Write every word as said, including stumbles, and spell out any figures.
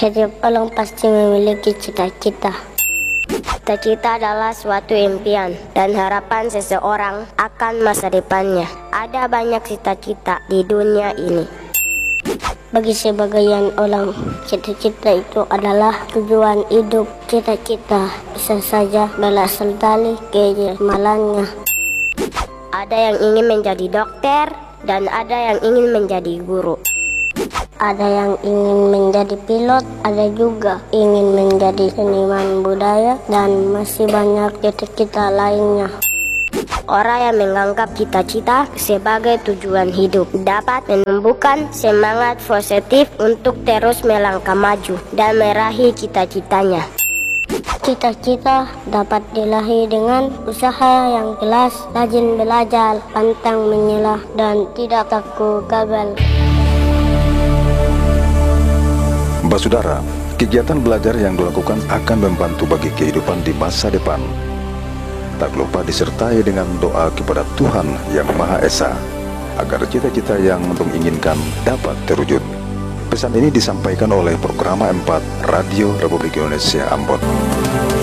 Setiap orang pasti memiliki cita-cita. Cita-cita adalah suatu impian dan harapan seseorang akan masa depannya. Ada banyak cita-cita di dunia ini. Bagi sebagian orang, cita-cita itu adalah tujuan hidup. Cita-cita bisa saja berasal dari kegemarannya. Ada yang ingin menjadi dokter dan ada yang ingin menjadi guru. Ada yang ingin menjadi pilot, ada juga ingin menjadi seniman budaya, dan masih banyak cita-cita lainnya. Orang yang menganggap cita-cita sebagai tujuan hidup dapat menumbuhkan semangat positif untuk terus melangkah maju dan meraih cita-citanya. Cita-cita dapat diraih dengan usaha yang jelas, rajin belajar, pantang menyerah, dan tidak takut gagal. Saudara, kegiatan belajar yang dilakukan akan membantu bagi kehidupan di masa depan. Tak lupa disertai dengan doa kepada Tuhan Yang Maha Esa agar cita-cita yang antum inginkan dapat terwujud. Pesan ini disampaikan oleh Programa empat Radio Republik Indonesia Ambon.